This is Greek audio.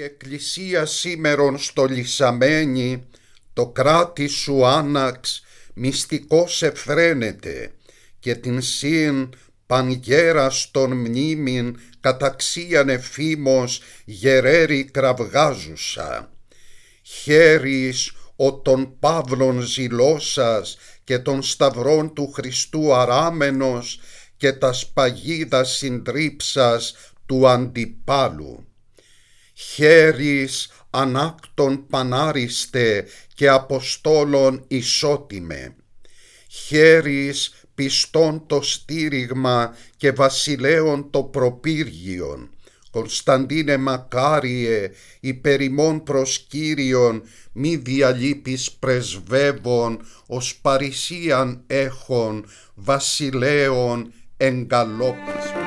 εκκλησία σήμερον στολισαμένη, το κράτη σου άναξ μυστικός εφραίνεται, και την συν πανγέρας των μνήμην καταξίαν εφήμος γερέρι κραυγάζουσα. Χέρις ο των Παύλων ζηλώσας και των σταυρών του Χριστού αράμενος και τας παγίδας συντρίψας του αντιπάλου. Χέρις ανάκτων πανάριστε και αποστόλων ισότιμε. Χέρις πιστών το στήριγμα και βασιλέων το προπύργιον. Κωνσταντίνε μακάριε, υπερημών προς Κύριον, μη διαλείπεις πρεσβεύων, ως παρησίαν έχων, βασιλέων εγκαλόπισμα.